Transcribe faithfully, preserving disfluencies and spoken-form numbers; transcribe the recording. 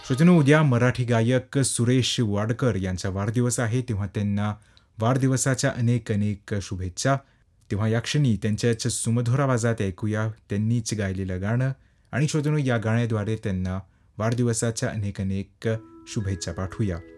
श्रोत्यांनो, उद्या मराठी गायक सुरेश वाडकर यांचा वाढदिवस आहे, तेव्हा त्यांना वाढदिवसाच्या अनेक अनेक शुभेच्छा. तेव्हा या क्षणी त्यांच्याच सुमधुर आवाजात ऐकूया त्यांनीच गायलेलं गाणं आणि श्रोत्यांनो, या गाण्याद्वारे त्यांना वाढदिवसाच्या अनेक अनेक शुभेच्छा पाठवूया.